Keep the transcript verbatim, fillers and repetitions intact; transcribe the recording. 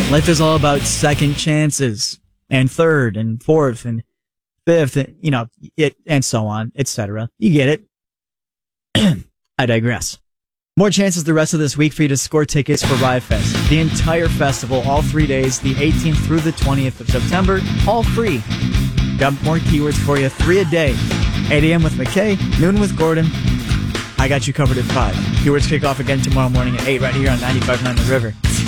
Life is all about second chances and third and fourth and fifth, and, you know, it, and so on, et cetera. You get it. I digress. More chances the rest of this week for you to score tickets for Riot Fest. The entire festival, all three days, the eighteenth through the twentieth of September, all free. Got more keywords for you, three a day. eight a.m. with McKay, noon with Gordon. I got you covered at five. Keywords kick off again tomorrow morning at eight right here on ninety-five point nine The River.